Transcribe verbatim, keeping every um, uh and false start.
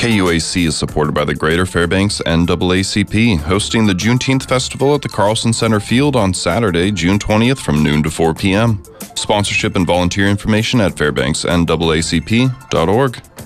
K U A C is supported by the Greater Fairbanks N double A C P, hosting the Juneteenth Festival at the Carlson Center Field on Saturday, June twentieth from noon to four p.m. Sponsorship and volunteer information at fairbanks n double A C P dot org.